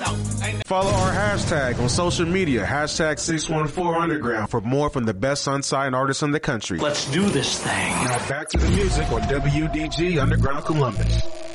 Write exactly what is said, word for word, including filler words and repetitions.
myself. Ain't Follow our hashtag on social media, hashtag six one four underground for more from the best unsigned artists in the country. Let's do this thing. Now back to the music on W D G Underground Columbus.